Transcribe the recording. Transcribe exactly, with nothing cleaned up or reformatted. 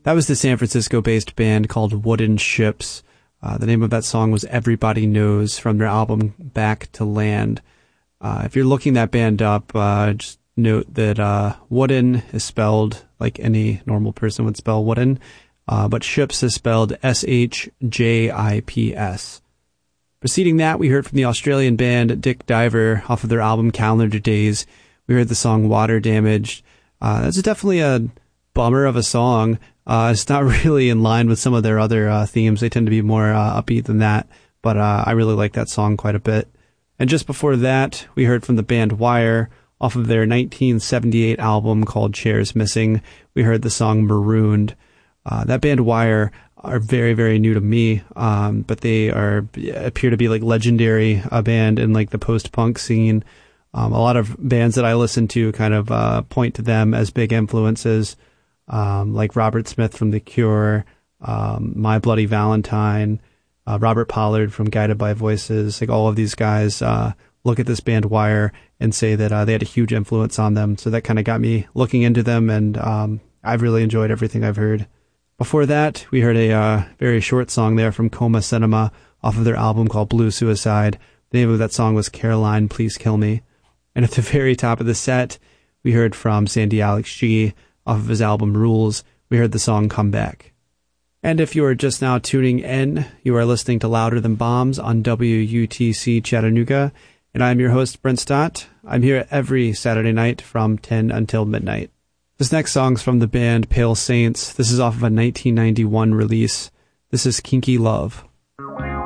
That was the San Francisco-based band called Wooden Ships. Uh, the name of that song was Everybody Knows from their album Back to Land. Uh, if you're looking that band up, uh, just note that uh, Wooden is spelled like any normal person would spell Wooden, uh, but Ships is spelled S H J I P S. Preceding that, we heard from the Australian band Dick Diver off of their album Calendar Days. We heard the song Water Damaged. Uh, that's definitely a bummer of a song. Uh, it's not really in line with some of their other uh, themes. They tend to be more uh, upbeat than that, but uh, I really like that song quite a bit. And just before that, we heard from the band Wire off of their nineteen seventy-eight album called Chairs Missing. We heard the song Marooned. Uh, that band Wire are very, very new to me, um, but they are appear to be like legendary a band in like the post-punk scene. Um, a lot of bands that I listen to kind of uh, point to them as big influences, um, like Robert Smith from The Cure, um, My Bloody Valentine, uh, Robert Pollard from Guided by Voices. Like all of these guys uh, look at this band Wire and say that uh, they had a huge influence on them. So that kind of got me looking into them, and um, I've really enjoyed everything I've heard. Before that, we heard a uh, very short song there from Coma Cinema off of their album called Blue Suicide. The name of that song was Caroline, Please Kill Me. And at the very top of the set, we heard from Sandy Alex G off of his album Rules. We heard the song Come Back. And if you are just now tuning in, you are listening to Louder Than Bombs on W U T C Chattanooga. And I'm your host, Brent Stott. I'm here every Saturday night from ten until midnight. This next song's from the band Pale Saints. This is off of a nineteen ninety-one release. This is Kinky Love.